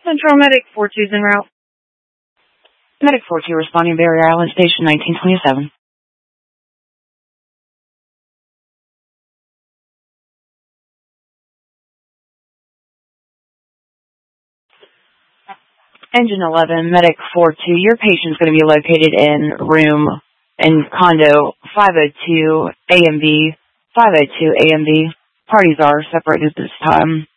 Central Medic 42's en route. Medic 42 responding, Barrier Island Station 1927. Engine 11, Medic 42, your patient's going to be located in condo 502 AMB, 502 AMB. Parties are separated this time.